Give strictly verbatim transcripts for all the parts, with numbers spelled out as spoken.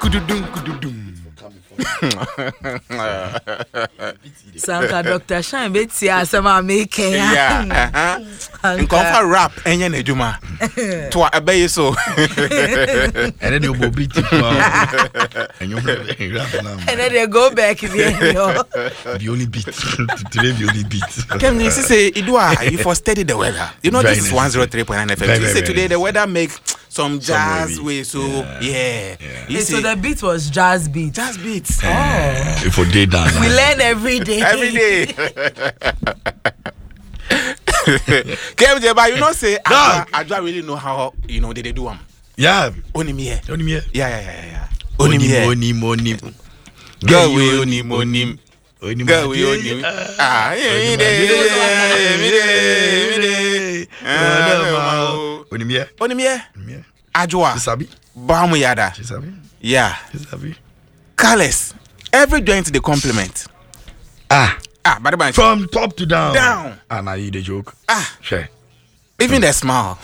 kududum kududum. Sanka Doctor Shine beti asema make ya. Yeah. In confa rap enye na edwuma. To abeye so. And then you go beat it. And you rap now. And then they go back again. The only beat. Today the only beat. Can you say Idua, you for study the weather. You know Very this is nice. one oh three point nine F M. Very, You say very today nice. the weather make some jazz Some way so yeah. yeah. Yeah. You So see, the beat was jazz beat. jazz beats. Oh. For day down. We learn every day. Every day. K M J, but you know say I I don't really know how you know they, they do them. Yeah. Only me here. Only me. Yeah, yeah, yeah, yeah. Only me here. Only money. Girl, we only money. Only Girl, we only. Ah, yeah, me there, me there, me there. Only me. Only me here. Me. Ajwa. Sabi. Bamu yada. Sabi. Yeah. Sabi. Careless. Every joint the compliment. Ah. Ah, but the From top to down. Down. Ah, now you the joke. Ah. Sure. Even the smile.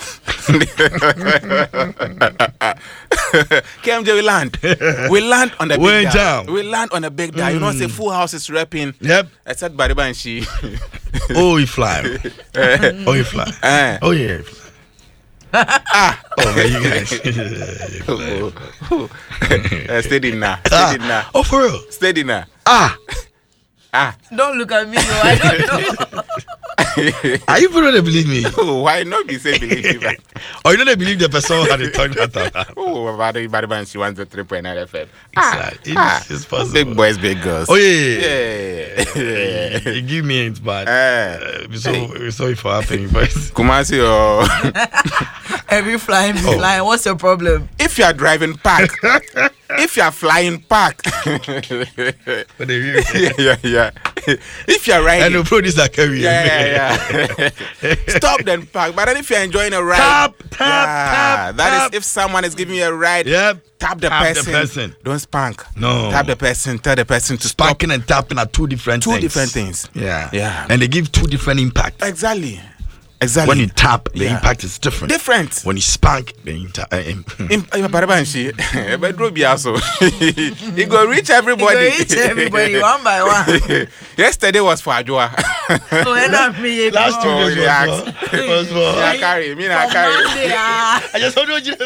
K M J, we land. We land on the big Way dial. down. We land on a big dial. You know, say Full House is rapping. Yep. Except Bariba and she. Oh, he fly. Oh, he fly. Eh. Oh, yeah. He fly. Ah. Oh, man, you guys. Oh, oh. Uh, steady now. Ah. Steady now. Oh, for real? Steady now. Ah. Ah. Don't look at me, no, I don't know. Are you people don't believe me? Oh, why not be say believe you? Or you don't believe the person had a tongue that time? Oh, Bariba Bariba and she wants a three point nine F M. Ah, it's, Ah. it's possible. Big boys, big girls. Oh, yeah. Yeah. Yeah. You give me it, but Eh. uh, we're, so, we're sorry for happening. But Kumasi, oh. Every flying be Oh. flying. What's your problem? If you are driving park, if you are flying park, but they yeah, yeah, yeah. If you are and riding, the producer carry yeah, yeah, yeah. Stop then park. But then if you are enjoying a ride, Tap, tap, yeah, tap, that tap. is if someone is giving you a ride, Yep. tap the Tap the person. person. Don't spank. No. Tap the person. Tell the person to stop. Spanking and tapping are two different Two things. different things. Yeah. Yeah. And they give two different impacts. Exactly. Exactly. When you tap, the Yeah. impact is different. different. When you spank, the impact. Uh, im- In Bariba and she, bedroom be also. He go reach everybody. You go reach everybody one by one. Yesterday was for Ajwa. So end up me. Last two Oh, days relax. was for. It was for. I carry, me not From carry. Monday, ah, I just told you.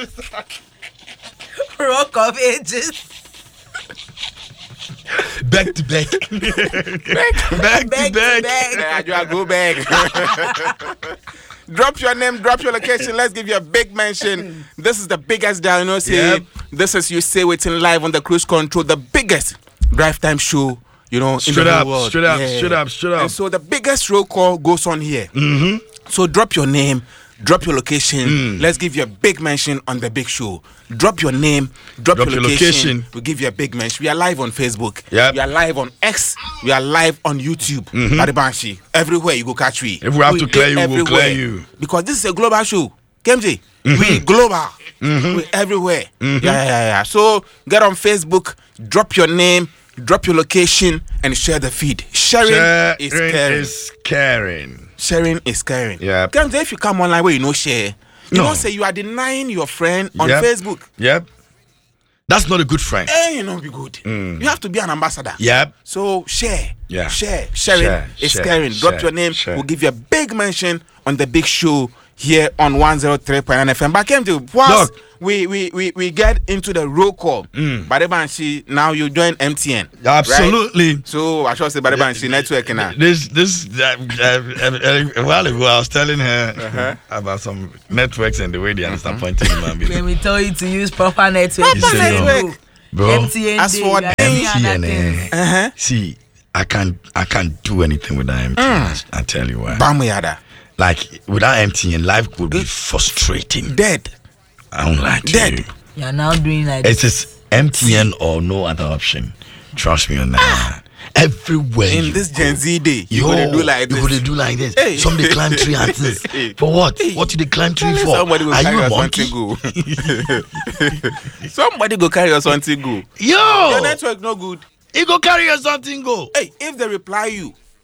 rock of ages. Back to back. back, back Back to back. to back. Ajwa, go back. Drop your name, drop your location. Let's give you a big mention. This is the biggest dial, you know, say. Yep. This is You Say Waiting live on the Cruise Control, the biggest drive time show, you know, in Straight the up, whole world. straight up, straight up, straight up. And so the biggest roll call goes on here. Mm-hmm. So drop your name, drop your location. Mm. Let's give you a big mention on the big show. Drop your name, drop, Drop your, your location. location. We'll give you a big mention. We are live on Facebook. Yep. We are live on X. We are live on YouTube. Mhm. Baribanshi. Everywhere you go catch we. If we have to clear you, we'll everywhere. clear you. Because this is a global show. K M J, we global. We everywhere. Yeah, yeah, yeah. So get on Facebook, drop your name, drop your location, and share the feed. Sharing, Sharing is caring. is caring. Sharing is caring. Yep. K M J, if you come online where you know share, you No. don't say you are denying your friend on Yep. Facebook. Yep. That's not a good friend. Eh, you know be good. You have to be an ambassador. Yep. So share. Yeah. Share. Sharing Share, is share, caring. Drop share, your name. share. We'll give you a big mention on the big show here on one oh three point nine F M. But K M J, whilst Look. we, we, we, we get into the roll call, Mm. Bariba and she, now you join M T N. right? Absolutely. So I should say Bariba and she network now. This this uh, uh, uh, a while ago I was telling her Uh-huh. about some networks and the way they are disappointing human beings. Let me tell you to use proper network. You say no. network. Bro, M T N As day, for you are them, doing M T N, other things. eh, Uh-huh. see, I can't I can't do anything without M T N. I tell you why. Bamuyada. Like without M T N, life would be frustrating. Dead. I don't like Dead. you. You are now doing like It's just M T N or no other option. Trust me on that. Everywhere In you this go, Gen Z day, you yo, gonna do like you this. gonna do like this. Hey. Some they climb tree and things. For what? Hey. What did they climb tree for? Somebody go Are carry you a us monkey? something go. Somebody go carry us something go. Your Yo, network no good. he go carry you something go. Hey, if they reply you,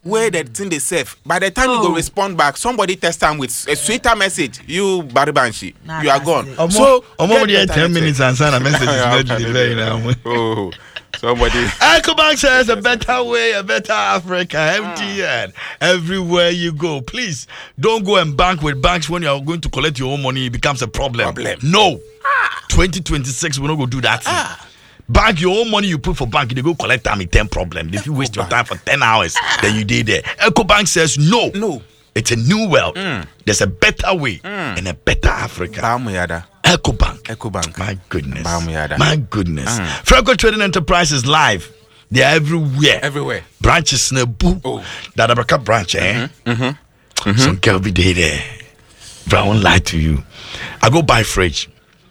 where the thing they save. By the time you go Oh. respond back, somebody test them with a sweeter message. You Baribanshi, Nah, you are that's gone. it. Omo, So omo get we dey better ten network. minutes and send a message is not delivered now. Oh, somebody. EcoBank says a better way, a better Africa. M T N. Everywhere you go, please don't go and bank with banks when you are going to collect your own money. It becomes a problem. Problem. No. twenty twenty-six, we're not going to do that. Ah. Bank your own money you put for bank, they go collect time in ten problem. If you waste your time for ten hours, then you did there. EcoBank says no. No. It's a new world. There's a better way and a better Africa. Bamuyada. EcoBank. EcoBank. My goodness. Bamuyada. My goodness. Franco Trading Enterprise is live. They are everywhere. Everywhere. Branches in a boo. Oh. That Abraka branch, eh? Mm-hmm. Mm-hmm. Some girl be there. there. But I won't lie to you. I go buy fridge.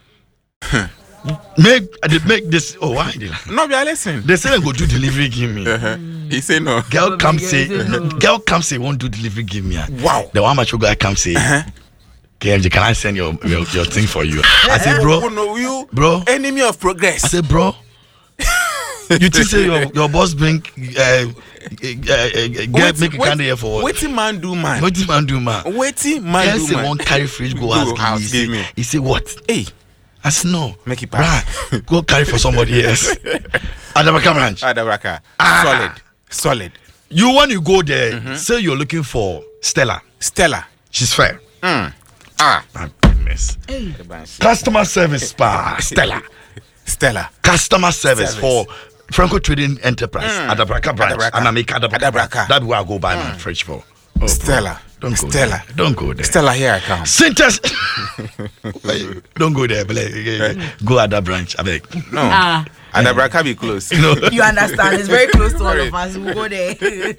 make I did make this. Oh, why did I? No, we are listening. They say they go do delivery, give me. Uh-huh. He say no. Girl come Yeah, say, they know. girl come say won't do delivery, give me. Wow. The one much guy come say, K M G, can I send your, your your thing for you? I say, Oh, bro, no, you bro. enemy of progress. I said, bro, you think say your, your boss bring uh, uh, uh, uh, get make a candy here for what? Waiting man do man. What did man do, man? Waiting man Girl do say man. one carry fridge go Go ask ask him. He say, me. he say what? Hey, I said no. Make it back. Bruh, go carry for somebody else. Adabaka branch. Adabraka. Ah. Solid. Solid. You when you go there, say you're looking for Stella. Stella. She's fair. Mm. Ah. My goodness. Hey. Customer service spa. Stella. Stella. Customer service, Service. for Franco Trading Enterprise. Mm. Adabraka branch. Adabraka. And I make Adabraka. Adabraka. That's where I go buy my fridge for. Oh, bro. Stella. Don't go Stella. there. Don't go there. Stella, here I come. Syntax. Don't go there. But go at that branch. I beg. No. Ah, Adabraka be close. You know. you understand? It's very close to all of us. We'll go there.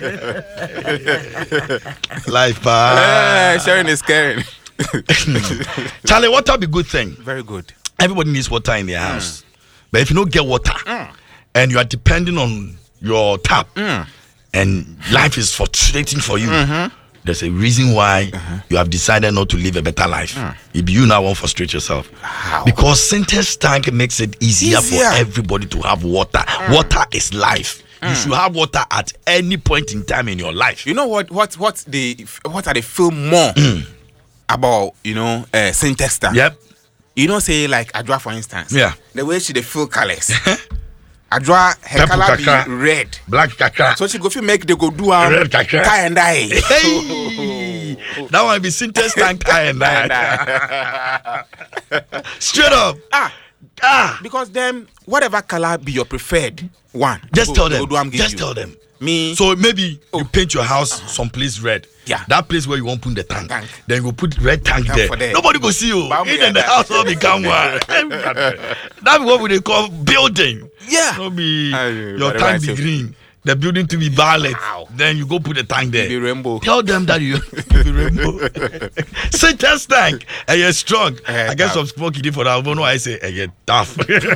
Life, pa. Eh, sharing is caring. Charlie, water be good thing. Very good. Everybody needs water in their house. But if you don't get water and you are depending on your tap and life is frustrating for you, there's a reason why you have decided not to live a better life. If you now won't frustrate yourself. How? Because Syntex Tank makes it easier, Easier. for everybody to have water. Water is life. You should have water at any point in time in your life. You know what? What? What? They? What are they feel more about? You know, uh, Syntex Tank. Yep. You know, say like Adwa, for instance. Yeah. The way she they feel colors. Adwa, her Purple color kakra. be red. Black kakra. So she go feel make they go do um, Red kakra. tie and dye. Hey, that one be Syntex Tank tie and that. Straight up. Ah, Ah. because then whatever color be your preferred one. Just go- tell go them. do am give Just you. tell them. Me. So maybe you paint your house someplace red. Yeah. That place where you want put the tank. Tank. Then you go put red tank Tank there. for there. Nobody go see you. Bam, In yeah, and the that- house will become one. That's what we call building. Yeah. No be Ah, your very tank be nice. green. The building to be violet. Wow. Then you go put the tank there. Be rainbow. Tell them that you be rainbow. Syntex Tank. And you're strong. Eh, I guess tough. some smoky different. I don't know why I say and you're tough.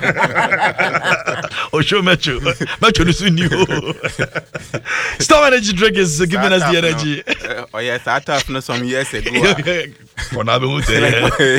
Oh, show Metro. Metro is new. Storm Energy Drink is uh, giving us the Start up, energy. no. Uh, oh yes, I started no some years ago. For now, we won't say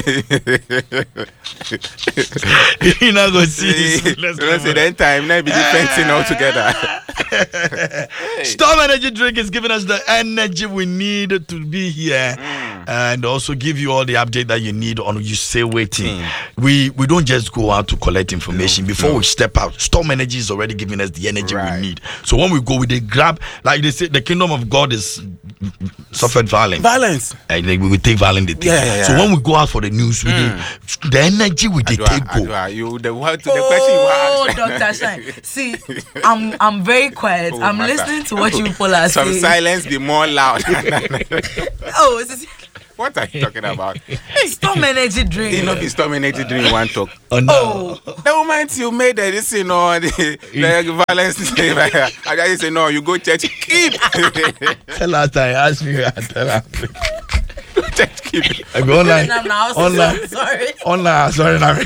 you know go see this. Let's You know, say go. then time now be different thing altogether. Storm Energy Drink is giving us the energy we need to be here and also give you all the update that you need on You Say Waiting. Mm. We we don't just go out to collect information. Before we step out, Storm Energy is already giving us the energy Right. we need. So when we go, we they grab, like they say, the kingdom of God is suffered violence. Balance. And then we will take violence. They take. Yeah, yeah, So yeah. when we go out for the news, we dey- the energy we they Adwa, take go. Adwa, you the what the question you Oh, asked. Doctor Shine. See, I'm I'm very quiet. Oh, I'm master. listening to what you people are Some saying. silence be more loud. Oh, this is What are you talking about? Storm Energy drink. You know, be storm energy drink one talk. Oh no. Oh, The moment you made the this, you know, the, the violence, I just say no. You go church, keep. Tell us that ask me. I tell her. Church, keep. I go online. I'm now so Online. sorry. Online. Sorry, now.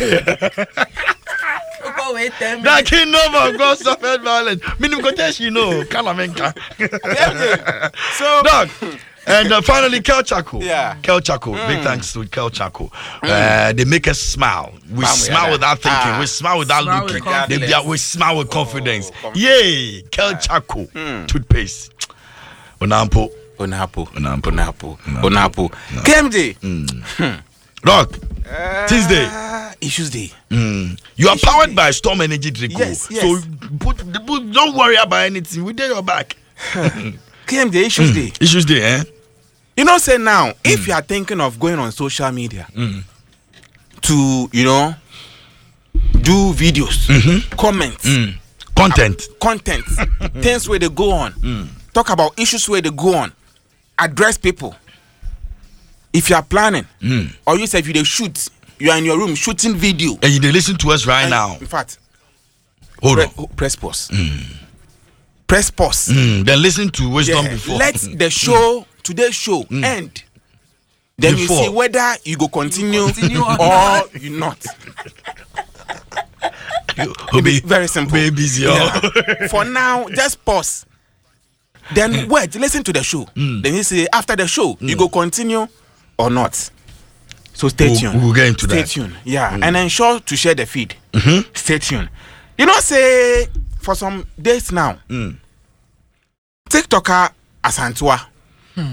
Go wait ten That minutes. kingdom of God suffered violence. Minimum contest, you know. Kalamenka. So, Dog. And uh, finally, Kel Chaco. Yeah. Kel Chaco. Big thanks to Kel Chaco. Uh, they make us smile. We Bam, smile yeah. without thinking. Ah. We smile without Smile looking. with They, confidence. we smile with confidence. confidence. Yay. Kel Chaco. Toothpaste. Onampo. Onapo. Onapo. Onapo. Onapo. K M J. Mm. Rock. Uh, Tuesday. Issues Day. Mm. You are Issues powered day. by Storm Energy Drink. Yes, yes. So put, put, don't worry about anything. We did your back. K M J, Issues mm. Day. Issues Day, eh? You know, say now, mm. if you are thinking of going on social media mm. to, you know, do videos, mm-hmm. comments, mm. content, uh, content, things where they go on, mm. talk about issues where they go on, address people. If you are planning, mm. or you say if you they shoot, you are in your room shooting video, and you they listen to us right and now. In fact, hold pre- on, press pause. Mm. Press pause. Mm. Then listen to wisdom yeah. before. Let the show, mm. today's show, mm. end. Then before. You see whether you go continue, continue or you not. It'll be very simple. Babies, yeah. For now, just pause. Then wait, listen to the show. Mm. Then you say after the show, mm. you go continue or not. So stay we'll, tuned. We'll get into stay that. Stay tuned. Yeah, mm. and ensure to share the feed. Mm-hmm. Stay tuned. You know, say for some days now, mm. TikToker Asantua. Hmm.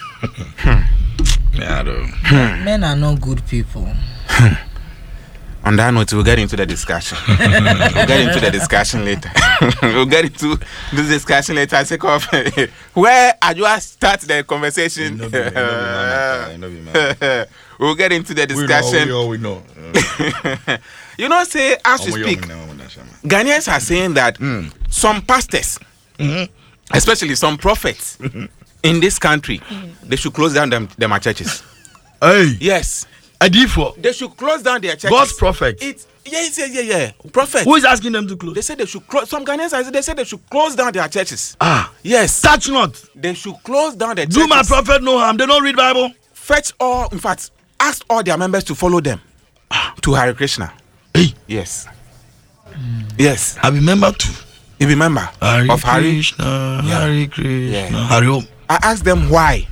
Yeah, I don't. Men are not good people. On that note, we'll get into the discussion. we'll get into the discussion later. we'll get into this discussion later. I say, where Ajua start the conversation? No, no, no, no, no, no. We'll get into the discussion. We know. We know, we know. You know, say as we speak, Ghanaians are saying that mm. some pastors, mm-hmm. especially some prophets mm-hmm. in this country, mm-hmm. they should close down them, them churches. Hey. Yes. They should close down their churches. God's prophet. It's yes, yeah, yeah, yeah. Prophet. Who is asking them to close? They said they should close. Some Ghanaians, they said they should close down their churches. Ah, yes. Touch not. They should close down their Do churches. Do my prophet no harm? They don't read Bible. Fetch all. In fact, ask all their members to follow them ah. to Hare Krishna. Hey. Yes. Mm. Yes. I remember too. You remember Hare of Hare Krishna, yeah. Hare Krishna, yeah. Hare Om. I asked them why.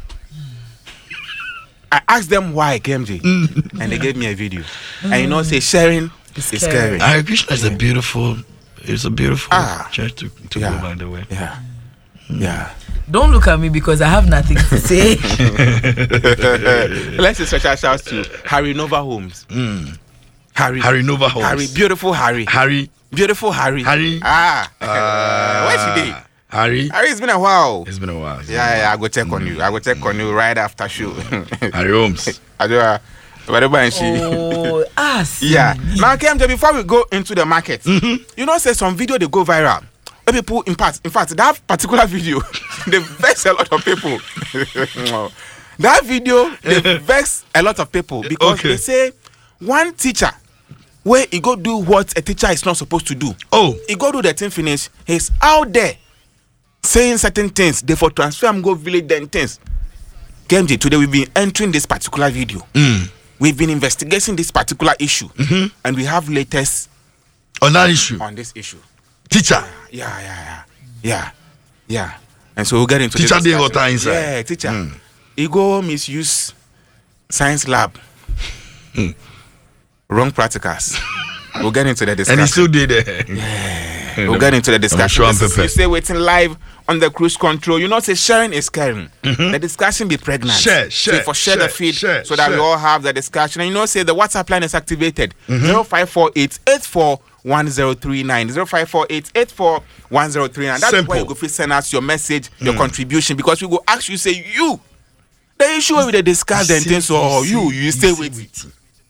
I asked them why, K M J, and they gave me a video. Mm. And you know, say sharing it's is caring. Hare Krishna is yeah. a beautiful, it's a beautiful ah. church to, to yeah. go by the way. Yeah, mm. yeah. Don't look at me because I have nothing to say. Let's say special shouts to Harry Nova Homes. Mm. Harry, Harry Nova Homes. Harry, beautiful Harry. Harry, beautiful Harry. Harry. Ah, uh, where's she? Harry, Harry, it's been a while. It's been a while. Yeah, yeah, I go check mm. on you. I go check mm. on you right after show. Harry Holmes. I do. Uh, whatever and she. Oh, us. Yeah. Now, K M J, before we go into the market, mm-hmm. you know, say some video they go viral. People, in fact, in fact, that particular video, they vex a lot of people. That video, they vex a lot of people because okay. they say one teacher, where he go do what a teacher is not supposed to do. Oh, he go do the thing finish. He's out there saying certain things. They for transfer and go village then things. K M J, today we've been entering this particular video. Mm. We've been investigating this particular issue, mm-hmm. and we have latest on that issue. On this issue, teacher. Yeah, yeah, yeah, yeah, yeah. And so we'll get into teacher. They got inside. Yeah, teacher. Mm. He go misuse science lab. Mm. Wrong practicals. We'll get into the discussion. And he still did it. Yeah. We'll get into the discussion. I'm sure I'm you say waiting live on the cruise control. You know, say sharing is caring. Mm-hmm. The discussion be pregnant. Share, share. So for share, share the feed share, so that share. we all have the discussion. And you know, say the WhatsApp line is activated. Mm-hmm. zero five four eight eight four one zero three nine. zero five four eight eight four one zero three nine. That's Simple. why you go send us your message, your mm. contribution, because we go ask you, say you. The issue where they discuss and things, or you, you, you stay with it.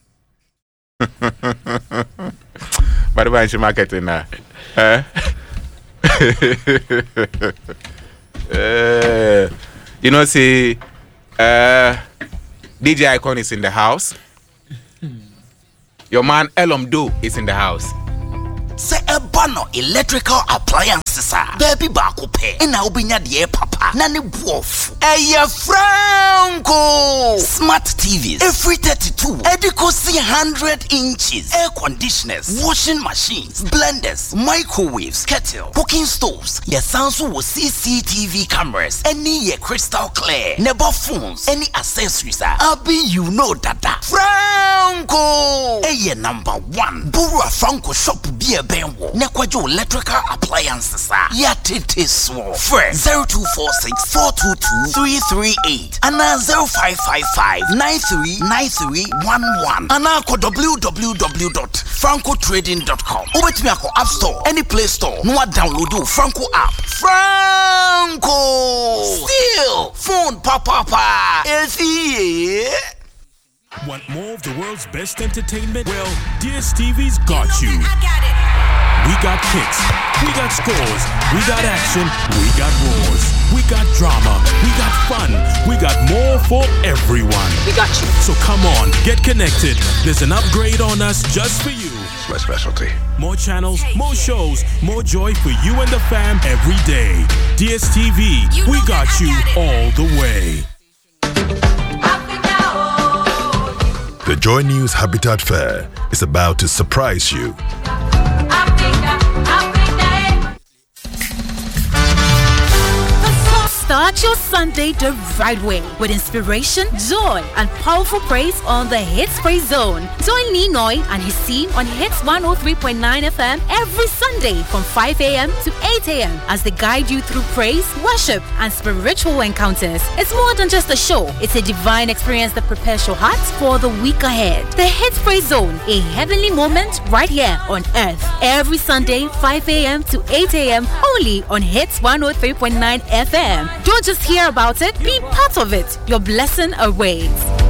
But why is marketing now? Uh, uh, you know, see, uh, D J Icon is in the house. Your man Elom Do is in the house. Say a bano electrical appliances are baby baku pay and now be near papa nani wolf a franco smart T Vs every thirty-two Edicosi one hundred inches air conditioners washing machines blenders microwaves kettle cooking stoves your Samsung with C C T V cameras any your crystal clear never phones any accessories are abi you know that Franco a number one Burua Franco shop be benwo nekwajo electrical appliances kasa. Ya tete so. Friend zero two four six four two two three three eight and zero five five five nine three nine three one one. And now go w w w dot franco trading dot com. Over to me ako App Store, any Play Store. No download do Franco app. Franco. Still phone papa pa. If he want more of the world's best entertainment? Well, D S T V's got you. I got it. We got kicks, we got scores, we got action, we got wars, we got drama, we got fun, we got more for everyone. We got you. So come on, get connected. There's an upgrade on us just for you. It's my specialty. More channels, more shows, more joy for you and the fam every day. D S T V, we got you all the way. The Joy News Habitat Fair is about to surprise you. Start your Sunday the right way with inspiration, joy, and powerful praise on the Hits Praise Zone. Join Ninoy and his team on Hits one oh three point nine F M every Sunday from five a.m. to eight a.m. as they guide you through praise, worship, and spiritual encounters. It's more than just a show. It's a divine experience that prepares your heart for the week ahead. The Hits Praise Zone, a heavenly moment right here on earth. Every Sunday, five a.m. to eight a.m. only on Hits one oh three point nine F M. Don't just hear about it, be part of it. Your blessing awaits.